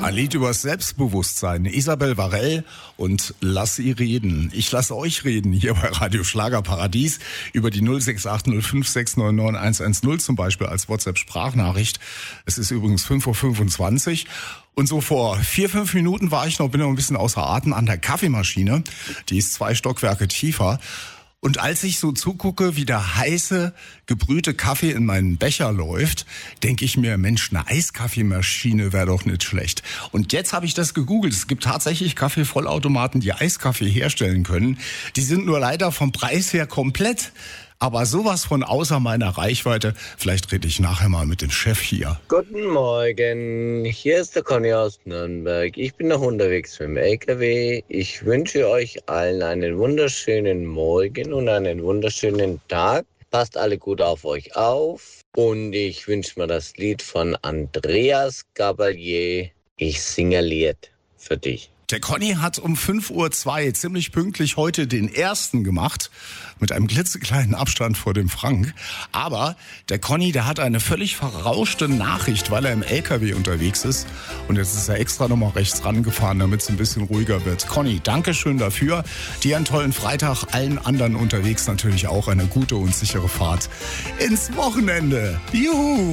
Ein Lied über Selbstbewusstsein. Isabel Varell und Lass sie reden. Ich lasse euch reden hier bei Radio Schlagerparadies über die 06805699110 zum Beispiel als WhatsApp-Sprachnachricht. Es ist übrigens 5:25 Uhr. Und so vor 4-5 Minuten bin noch ein bisschen außer Atem an der Kaffeemaschine. Die ist 2 Stockwerke tiefer. Und als ich so zugucke, wie der heiße, gebrühte Kaffee in meinen Becher läuft, denke ich mir, Mensch, eine Eiskaffeemaschine wäre doch nicht schlecht. Und jetzt habe ich das gegoogelt. Es gibt tatsächlich Kaffeevollautomaten, die Eiskaffee herstellen können. Die sind nur leider vom Preis her komplett. Aber sowas von außer meiner Reichweite. Vielleicht rede ich nachher mal mit dem Chef hier. Guten Morgen, hier ist der Conny aus Nürnberg. Ich bin noch unterwegs mit dem LKW. Ich wünsche euch allen einen wunderschönen Morgen und einen wunderschönen Tag. Passt alle gut auf euch auf. Und ich wünsche mir das Lied von Andreas Gabalier. Ich singe ein Lied für dich. Der Conny hat um 5:02 Uhr ziemlich pünktlich heute den ersten gemacht, mit einem klitzekleinen Abstand vor dem Frank. Aber der Conny, der hat eine völlig verrauschte Nachricht, weil er im LKW unterwegs ist. Und jetzt ist er extra nochmal rechts rangefahren, damit es ein bisschen ruhiger wird. Conny, danke schön dafür. Dir einen tollen Freitag, allen anderen unterwegs natürlich auch eine gute und sichere Fahrt ins Wochenende. Juhu!